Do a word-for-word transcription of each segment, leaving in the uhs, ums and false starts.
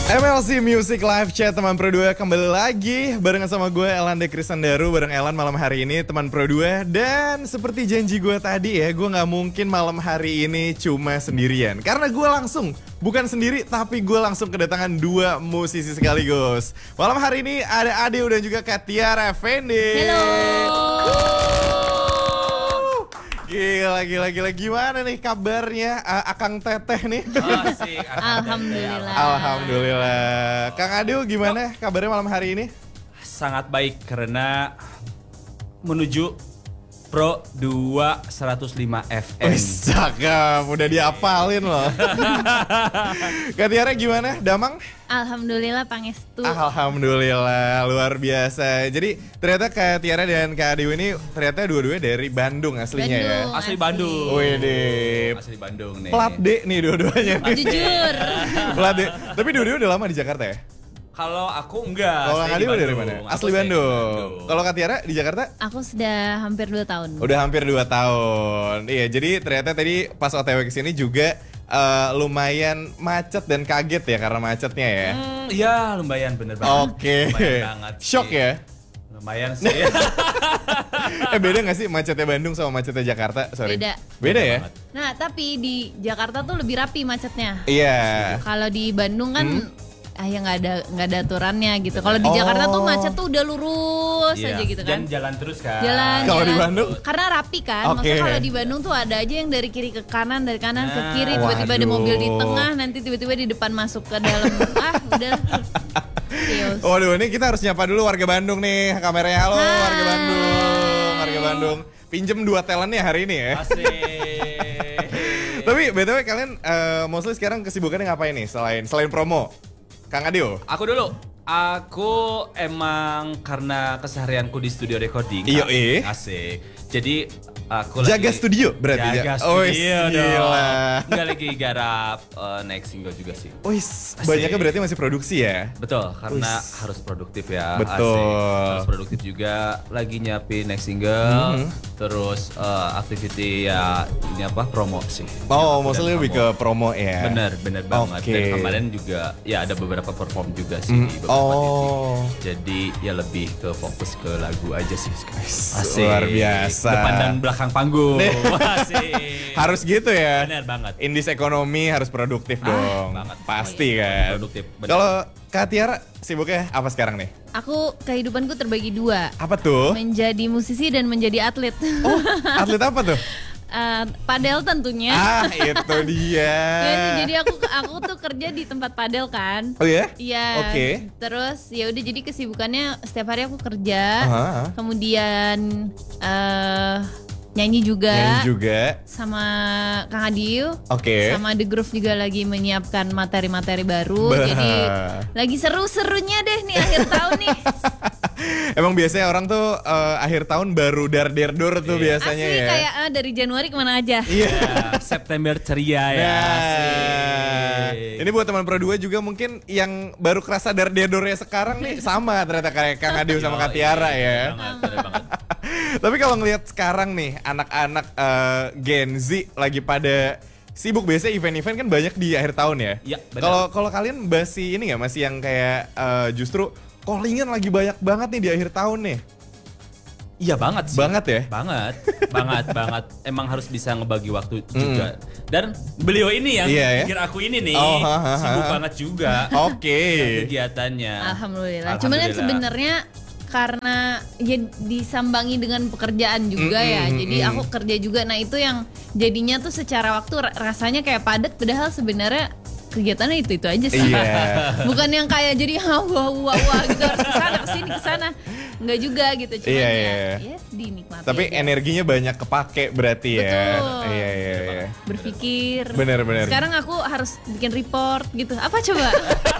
M L C Music Live Chat teman Pro dua kembali lagi barengan sama gue Elan De Kristandaru. Bareng Elan malam hari ini teman Pro dua. Dan seperti janji gue tadi ya, gue gak mungkin malam hari ini cuma sendirian. Karena gue langsung, bukan sendiri tapi gue langsung kedatangan dua musisi sekaligus. Malam hari ini ada Adeo dan juga Katiara Effendi. Halo. Gila, gila, gila. Gimana nih kabarnya uh, Akang Teteh nih? Oh, asik. Alhamdulillah. Alhamdulillah. Kang Adeo gimana kabarnya malam hari ini? Sangat baik karena menuju Pro dua seratus lima F M. Wih, cakep. Udah diapalin loh. Katiara gimana? Damang? Alhamdulillah Pangestu. Alhamdulillah, luar biasa. Jadi ternyata Katiara dan Kak Adeo ini ternyata dua-duanya dari Bandung aslinya Bandung. ya. Asli Asli. Bandung. Wih deh. Asli Bandung nih. Plat D nih dua-duanya nih. Jujur. Plat D. Tapi dua-duanya udah lama di Jakarta ya? Kalau aku enggak. Kalau Kang stay di Adeo dari Bandung. mana? Aku Asli stay di Bandung. Kalau Katiara di Jakarta? Aku sudah hampir dua tahun. Udah hampir dua tahun. Iya, jadi ternyata tadi pas O T W kesini juga uh, lumayan macet dan kaget ya karena macetnya ya. Hmm, iya lumayan bener banget. Oke. Lumayan banget sih. Shock ya? Lumayan sih. Eh beda gak sih macetnya Bandung sama macetnya Jakarta? Sorry. Beda. Beda ya? banget. Nah, tapi di Jakarta tuh lebih rapi macetnya. Iya. Kalau di Bandung kan Hmm? ah ya nggak ada nggak ada aturannya gitu. Kalau di Oh. Jakarta tuh macet tuh udah lurus Iya. aja gitu Dan kan. jalan terus kan. Jalan. Kalau di jalan. Bandung? Karena rapi kan. Oke. Maksudnya kalau di Bandung tuh ada aja yang dari kiri ke kanan, dari kanan ke Nah. kiri, tiba-tiba ada Waduh. mobil di tengah, nanti tiba-tiba di depan masuk ke dalam. ah, udah. Chaos. Waduh, ini kita harus nyapa dulu warga Bandung nih. Kameranya halo Hai. warga Bandung. Warga Bandung. Pinjem dua talentnya hari ini ya. Asik. Tapi B T W kalian uh, mostly sekarang kesibukannya ngapain nih selain selain promo? Kang Adeo? Aku dulu. Aku emang karena keseharianku di studio recording. Iyo, kan, eh. Asik. Jadi aku Jaga lagi, studio berarti Jaga ya? studio Oh, dong. gila. Nggak lagi garap uh, next single juga sih. Wis, banyaknya berarti masih produksi ya? Betul, karena Wis. harus produktif ya. Betul. Asik. Harus produktif juga. Lagi nyiapin next single. Mhm. Terus uh, activity ya ini apa promo sih. Oh, Yang mostly dan lebih ke promo ya? Bener, bener banget. Oke. Dan kemarin juga ya ada beberapa perform juga sih Mm, di beberapa oh. titik. Jadi ya lebih ke fokus ke lagu aja sih sekarang. Asik. Luar biasa. Depan dan belakang panggung. Asik. Harus gitu ya? Bener banget. Indis ekonomi harus produktif Ah, dong. banget. Pasti Oh, iya. kan. Produktif, bener. Kalau Kak Tiara sibuknya apa sekarang nih? Aku kehidupanku terbagi dua. Apa tuh? Menjadi musisi dan menjadi atlet. Oh, atlet apa tuh? Eh, padel tentunya. Ah, itu dia. Ya, jadi aku aku tuh kerja di tempat padel kan. Oh ya? Iya. Oke. Terus ya udah jadi kesibukannya setiap hari aku kerja. Aha, aha. Kemudian eh nyanyi juga. Nyanyi juga. Sama Kang Adil. Oke. Sama The Groove juga lagi menyiapkan materi-materi baru. Bah. Jadi lagi seru-serunya deh nih akhir tahun nih. Emang biasanya orang tuh eh, akhir tahun baru dar der dor tuh Iya. biasanya Asli ya. kayak ah, dari Januari kemana aja. Iya. Ya, September ceria ya. Nah, Asik. ini buat teman Pro dua juga mungkin yang baru kerasa dar der dornya sekarang nih sama ternyata kayak Kang Adeo sama Kak Tiara ya. Bener banget, bener banget. Tapi kalau ngelihat sekarang nih anak-anak eh, Gen Z lagi pada sibuk, biasanya event-event kan banyak di akhir tahun ya. Iya, benar. Kalau kalau kalian masih ini nggak, masih yang kayak eh, justru callingan lagi banyak banget nih di akhir tahun nih. Iya banget sih. Banget ya? Banget, banget, banget. Emang harus bisa ngebagi waktu juga. Dan beliau ini yang Iya ya? pikir aku ini nih Oh, ha, ha, sibuk ha. banget juga. Oke. Kegiatannya. Alhamdulillah. Cuman kan Alhamdulillah. sebenarnya karena ya disambangi dengan pekerjaan juga Mm-mm, ya. Jadi mm-mm. aku kerja juga. Nah, itu yang jadinya tuh secara waktu ra- rasanya kayak padat padahal sebenarnya kegiatannya itu-itu aja sih. Iya. Bukan yang kayak jadi wah wah wah wah gitu harus kesana kesini kesana. Enggak juga gitu. Cuman Iya, ya iya. yes dinikmati. Tapi aja. energinya banyak kepake berarti ya. Betul. Iya iya iya. Berpikir. Bener, bener. Sekarang aku harus bikin report gitu. Apa coba?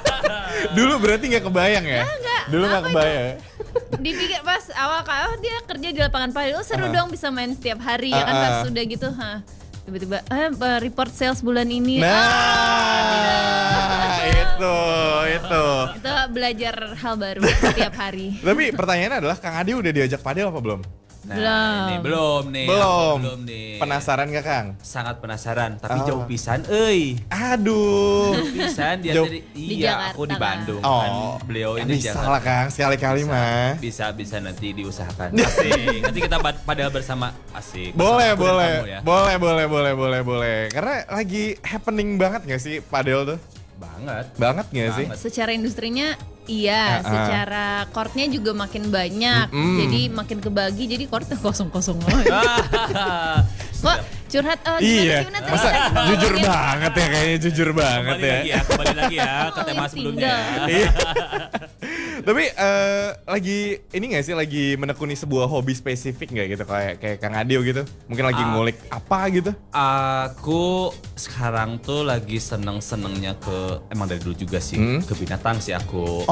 Dulu berarti nggak kebayang ya? Enggak. Dulu nggak Apa kebayang. Dipikir pas awal kalau oh, dia kerja di lapangan padel, oh seru Uh-huh. dong bisa main setiap hari ya kan. Uh-uh. Pas sudah gitu, ha, tiba-tiba eh report sales bulan ini. Nah, Ah, itu itu. itu belajar hal baru setiap hari. Tapi pertanyaannya adalah Kang Adi udah diajak padel apa belum? Nah, Belum. ini belum nih. Belum. aku belum nih. Penasaran gak Kang? Sangat penasaran, tapi Oh. jauh pisan euy. Aduh. Jauh pisan dia Jauh. dari Di iya, Jakarta, aku di kan? Bandung Oh, kan. Beliau ya ini di bisa Jakarta. lah Kang, sekali-kali Bisa, mah. Bisa bisa nanti diusahakan. Asik. Nanti kita bad- padahal bersama asik. Boleh, bersama aku dan boleh, kamu ya. boleh, boleh, boleh, boleh, boleh. Karena lagi happening banget gak sih padel tuh? Banget. Banget gak sih? Banget. Secara industrinya iya, Ah, ah. secara courtnya juga makin banyak, Mm-mm. jadi makin kebagi, jadi courtnya kosong-kosong loh. Ah, Kok curhat? Oh, gimana, Iya, gimana tadi masa kita ngomongin? jujur banget ya, kayaknya jujur banget Kembali ya. lagi ya, kembali lagi ya ke Ngomongin tema sebelumnya. single. Iya. Tapi eh, lagi ini gak sih lagi menekuni sebuah hobi spesifik nggak gitu kayak kayak Kang Adio gitu? Mungkin lagi Ah. ngulik apa gitu? Aku sekarang tuh lagi seneng-senengnya ke emang dari dulu juga sih Hmm? ke binatang sih aku.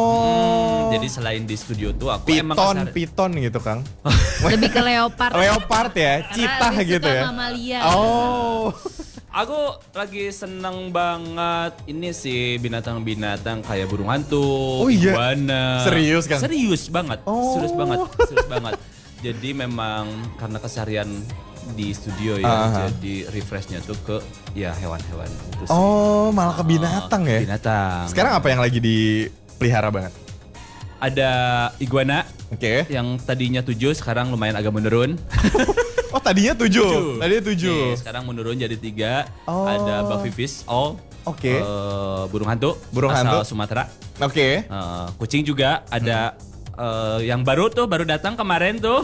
Oh. Hmm, jadi selain di studio tuh aku emang piton, kesar- piton gitu Kang. Lebih ke leopard. Leopard ya, Karena citah lebih gitu suka ya. mamalia. Oh. Aku lagi seneng banget ini sih binatang-binatang kayak burung hantu, Oh iya? iguana. Serius, Kang? Serius banget, Oh. serius banget, serius banget. Jadi memang karena keseharian di studio ya, Aha. jadi refreshnya tuh ke ya hewan-hewan itu sih. Oh, malah ke binatang ya. Binatang. Sekarang apa yang lagi dipelihara banget? Ada iguana Oke. yang tadinya tujuh sekarang lumayan agak menurun. Oh, tadinya tujuh. Tadinya tujuh. Nih, sekarang menurun jadi tiga. Oh. Ada buffyfish, all. Oke. Eh, burung hantu. Burung asal hantu. Sumatera. Oke. Eh, kucing juga ada eh, yang baru tuh baru datang kemarin tuh.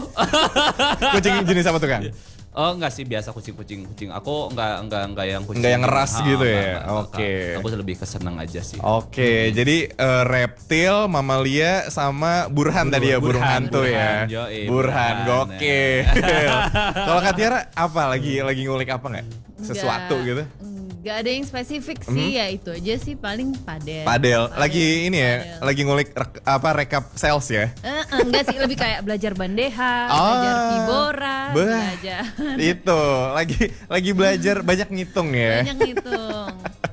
Kucing jenis apa tuh Kang? Oh enggak sih biasa kucing-kucing kucing. Aku enggak enggak enggak yang kucing. Enggak yang ngeras Ah, gitu enggak, ya? enggak, enggak, Oke. enggak. Aku lebih kesenang aja sih. Oke, jadi eh, reptil, mamalia, sama burhan Bur- tadi ya, burung burhan, hantu ya. burhan, yoi, Burhan, burhan. gokil. Kalau Kak Tiara apa lagi lagi ngulik apa nggak? Sesuatu Nggak- gitu? Nggak ada yang spesifik sih, ya itu aja sih paling padel. Padel. Lagi ini ya, Padel. lagi ngulik rek- apa rekap sales ya. Eh, eh, enggak sih, lebih kayak belajar bandeha, Ah, belajar vibora, bah. belajar Itu, lagi lagi belajar banyak ngitung ya. banyak ngitung.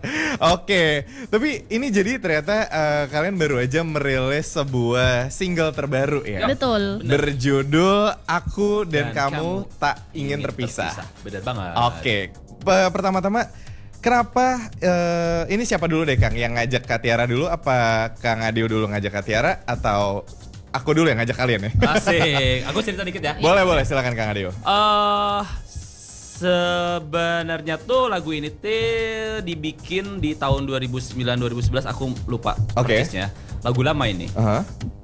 Oke, tapi ini jadi ternyata eh, kalian baru aja merilis sebuah single terbaru ya. Betul. Berjudul Aku dan, Dan Kamu, Kamu Tak Ingin Terpisah. Bener banget. Oke, Pe- pertama-tama kenapa eh, ini siapa dulu deh Kang yang ngajak Kak Tiara dulu? Apa Kang Adio dulu ngajak Kak Tiara atau aku dulu yang ngajak kalian ya? Asik. Aku cerita dikit ya. Boleh boleh silakan Kang Adio. Eh sebenarnya tuh lagu ini tuh dibikin di tahun dua ribu sembilan dua ribu sebelas aku lupa Oke. persisnya. Lagu lama ini Aha.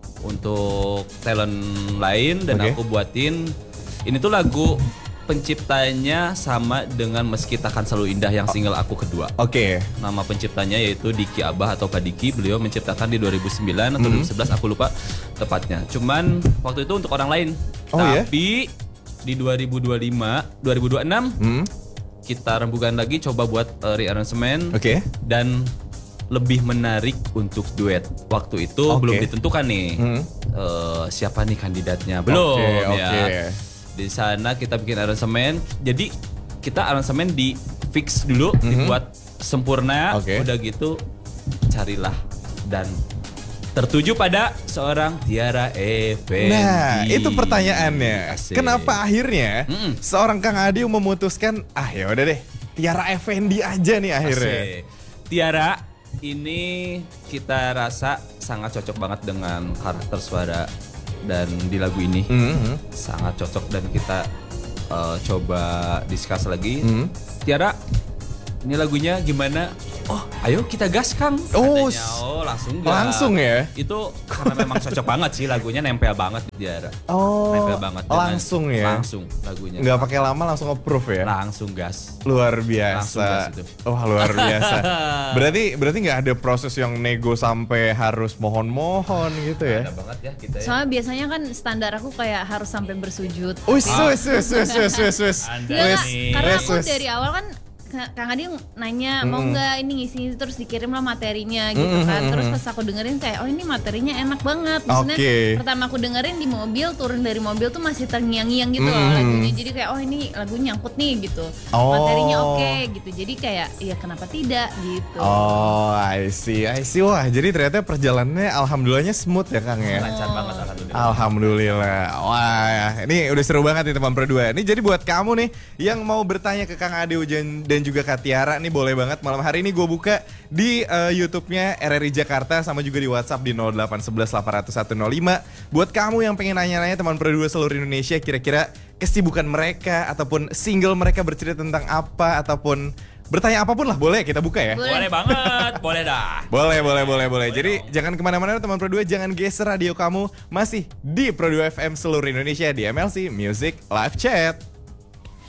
untuk talent lain dan Oke. aku buatin. Ini tuh lagu penciptanya sama dengan Meski Takkan Selalu Indah yang single aku kedua. Oke. Nama penciptanya yaitu Diki Abah atau Pak Diki. Beliau menciptakan di dua ribu sembilan atau dua ribu sebelas aku lupa tepatnya. Cuman waktu itu untuk orang lain. Oh, ya? Tapi di dua ribu dua puluh lima, dua ribu dua puluh enam Hmm. kita rembukan lagi coba buat uh, rearrangement Oke. dan lebih menarik untuk duet. Waktu itu Oke. belum ditentukan nih Hmm. uh, siapa nih kandidatnya. Belum Oke, ya. oke. Di sana kita bikin aransemen. Jadi kita aransemen di fix dulu, dibuat sempurna. Mhm. Oke. Udah gitu carilah dan tertuju pada seorang Tiara Effendi. Nah, itu pertanyaannya. Asik. Kenapa akhirnya Mm-mm. seorang Kang Adio memutuskan ah ya udah deh, Tiara Effendi aja nih akhirnya. Asik. Tiara ini kita rasa sangat cocok banget dengan karakter suara dan di lagu ini Mhm. sangat cocok dan kita uh, coba discuss lagi. Mhm. Tiara, ini lagunya gimana? Oh, ayo kita gas Kang. Oh, Katanya, oh langsung gas. langsung ya? Itu karena memang cocok banget sih lagunya, nempel banget di Tiara. Oh, Nempel banget. dengan- langsung ya? Langsung lagunya. Nggak pakai lama langsung approve ya? Langsung gas. Luar Langsung biasa. gas itu. Wah, luar biasa. berarti berarti nggak ada proses yang nego sampai harus mohon-mohon gitu ya? Ada banget ya kita ya. Soalnya biasanya kan standar aku kayak harus sampai bersujud. Wis, wis, wis, wis, wis, wis, wis. Anda Nggak, nggak. nih. Karena Wes, aku wes. dari awal kan Ka- Kang Adi nanya mau Mm-mm. nggak ini ngisi terus dikirim lah materinya gitu Mm-mm, kan. Terus mm-mm. pas aku dengerin kayak oh ini materinya enak banget. Maksudnya Oke. pertama aku dengerin di mobil, turun dari mobil tuh masih terngiang-ngiang gitu loh Mm-mm. lagunya. Jadi kayak oh ini lagu nyangkut nih gitu. Oh. Materinya oke gitu. Jadi kayak ya kenapa tidak gitu. Oh, I see, I see. Wah, jadi ternyata perjalanannya alhamdulillahnya smooth ya Kang ya. Lancar banget alhamdulillah. Alhamdulillah. Wah, ini udah seru banget nih teman Pro dua. Ini jadi buat kamu nih yang mau bertanya ke Kang Ade Ujan dan juga Kak Tiara nih boleh banget. Malam hari ini gue buka di uh, YouTube-nya R R I Jakarta sama juga di WhatsApp di nol delapan satu satu delapan nol satu nol lima. Buat kamu yang pengen nanya-nanya teman Pro dua seluruh Indonesia, kira-kira kesibukan mereka ataupun single mereka bercerita tentang apa ataupun bertanya apapun lah, boleh kita buka ya. Boleh, boleh banget, boleh dah. Boleh, boleh, boleh, boleh. Boleh Jadi dong. jangan kemana-mana teman Pro dua, jangan geser radio kamu, masih di Pro dua F M seluruh Indonesia di M L C Music Live Chat.